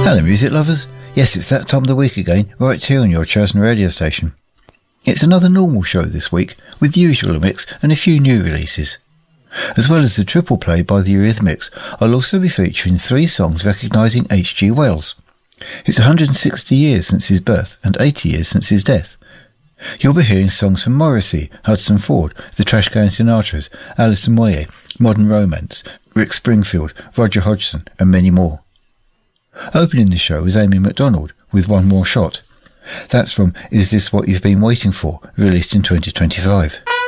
Hello music lovers, yes it's that time of the week again, right here on your chosen radio station. It's another normal show this week, with the usual mix and a few new releases. As well as the triple play by the Eurythmics, I'll also be featuring 3 songs recognising H.G. Wells. It's 160 years since his birth and 80 years since his death. You'll be hearing songs from Morrissey, Hudson Ford, the Trashcan Sinatras, Alison Moyet, Modern Romance, Rick Springfield, Roger Hodgson and many more. Opening the show is Amy MacDonald with One More Shot. That's from Is This What You've Been Waiting For, released in 2025.